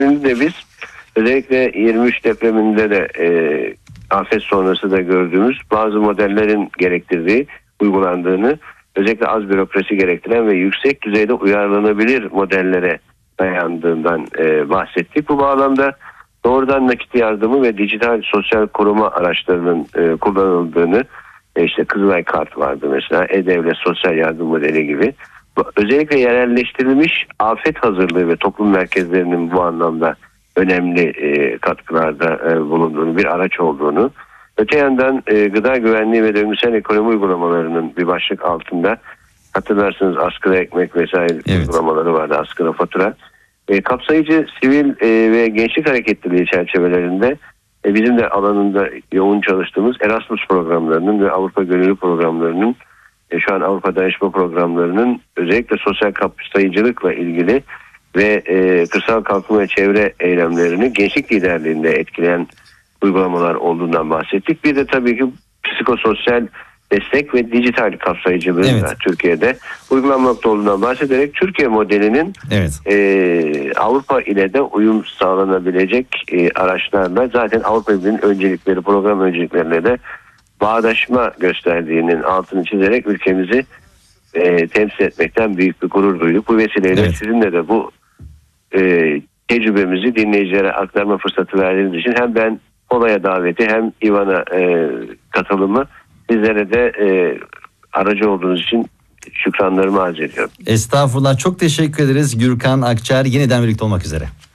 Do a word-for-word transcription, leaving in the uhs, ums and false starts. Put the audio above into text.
de biz özellikle yirmi üç depreminde de e, afet sonrası da gördüğümüz bazı modellerin gerektirdiği, uygulandığını, özellikle az bürokrasi gerektiren ve yüksek düzeyde uyarlanabilir modellere dayandığından e, bahsettik. Bu bağlamda doğrudan nakit yardımı ve dijital sosyal koruma araçlarının e, kullanıldığını, e, işte Kızılay Kart vardı mesela, E-Devlet Sosyal Yardım Modeli gibi. Özellikle yerelleştirilmiş afet hazırlığı ve toplum merkezlerinin bu anlamda önemli e, katkılarda e, bulunduğunu, bir araç olduğunu, öte yandan e, gıda güvenliği ve döngüsel ekonomi uygulamalarının bir başlık altında, hatırlarsınız askıda ekmek vesaire evet. uygulamaları vardı, askıda fatura. E, kapsayıcı sivil e, ve gençlik hareketliliği çerçevelerinde e, bizim de alanında yoğun çalıştığımız Erasmus programlarının ve Avrupa Gönüllü programlarının, e, şu an Avrupa Dayanışma programlarının özellikle sosyal kapsayıcılıkla ilgili ve e, kırsal kalkınma ve çevre eylemlerini gençlik liderliğinde etkileyen uygulamalar olduğundan bahsettik. Bir de tabii ki psikososyal destek ve dijital kapsayıcılığın evet. da Türkiye'de uygulanmakta olduğundan bahsederek Türkiye modelinin evet. e, Avrupa ile de uyum sağlanabilecek e, araçlarla zaten Avrupa Birliği'nin öncelikleri, program önceliklerine de bağdaşma gösterdiğinin altını çizerek ülkemizi e, temsil etmekten büyük bir gurur duyduk. Bu vesileyle evet. sizinle de bu e, tecrübemizi dinleyicilere aktarma fırsatı verdiğiniz için hem ben olaya daveti hem İvan'a e, katılımı, sizlere de e, aracı olduğunuz için şükranlarımı arz ediyorum. Estağfurullah, çok teşekkür ederiz. Gürkan Akçar, yeniden birlikte olmak üzere.